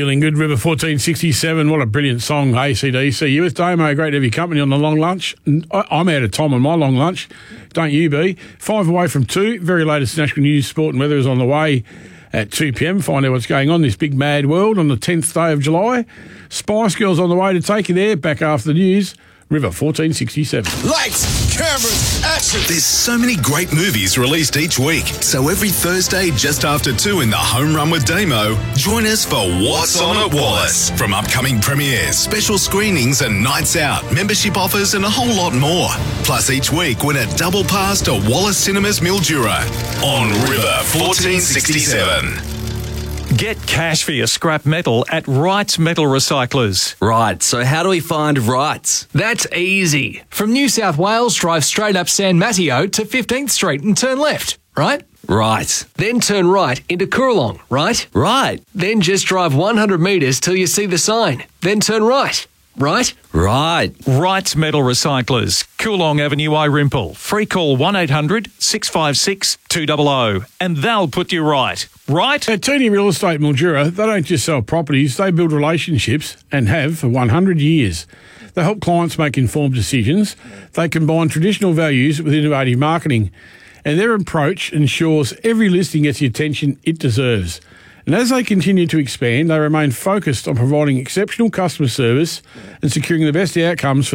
Feeling Good, River 1467. What a brilliant song, AC/DC. You with Damo, great to have your company on the long lunch. I'm out of time on my long lunch. Don't you be. 5 away from 2. Very latest national news, sport and weather is on the way at 2 p.m. Find out what's going on in this big mad world on the 10th day of July. Spice Girls on the way to take you there. Back after the news. River 1467. Lights, cameras, action. There's so many great movies released each week. So every Thursday just after 2 in the Home Run with Damo, join us for What's On at Wallace. From upcoming premieres, special screenings and nights out, membership offers and a whole lot more. Plus each week win a double pass to Wallace Cinemas Mildura on River 1467. Get cash for your scrap metal at Wrights Metal Recyclers. Right, so how do we find Wrights? That's easy. From New South Wales, drive straight up San Mateo to 15th Street and turn left, right? Right. Then turn right into Coorong, right? Right. Then just drive 100 metres till you see the sign. Then turn right, right? Right. Wrights Metal Recyclers, Coolong Avenue, Irimple. Free call 1800 656 200 and they'll put you right. Right? At Teeny Real Estate Mildura, they don't just sell properties, they build relationships and have for 100 years. They help clients make informed decisions. They combine traditional values with innovative marketing, and their approach ensures every listing gets the attention it deserves. And as they continue to expand, they remain focused on providing exceptional customer service and securing the best outcomes for